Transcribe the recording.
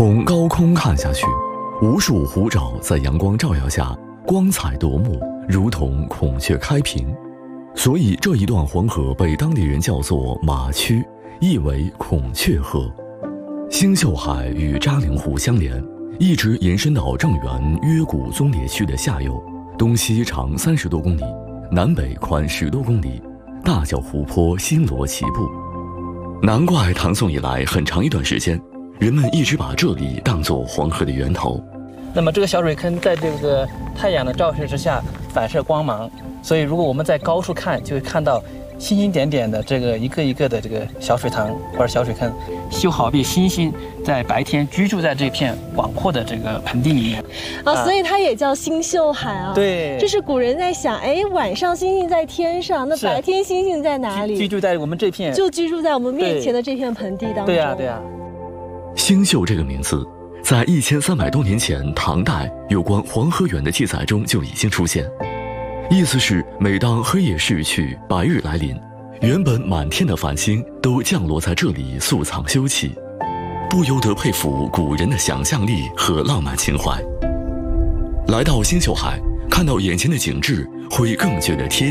从高空看下去，无数湖沼在阳光照耀下光彩夺目，如同孔雀开屏。所以这一段黄河被当地人叫做马曲，意为孔雀河。星宿海与扎陵湖相连，一直延伸到正源约谷宗烈区的下游，东西长30多公里，南北宽10多公里，大小湖泊星罗棋布。难怪唐宋以来很长一段时间，人们一直把这里当作黄河的源头。 那么这个小水坑在这个太阳的照射之下反射光芒，所以如果我们在高处看，就会看到星星点点的这个一个一个的这个小水塘或者小水坑，就好比星星在白天居住在这片广阔的这个盆地里面所以它也叫星宿海啊。 对， 这是古人在想，晚上星星在天上，那白天星星在哪里？ 居住在我们这片， 就居住在我们面前的这片盆地当中。 对呀，对呀。 星宿这个名字，在1300多年前唐代有关黄河源的记载中就已经出现，意思是每当黑夜逝去，白日来临，原本满天的繁星都降落在这里宿藏休憩，不由得佩服古人的想象力和浪漫情怀。来到星宿海，看到眼前的景致，会更觉得贴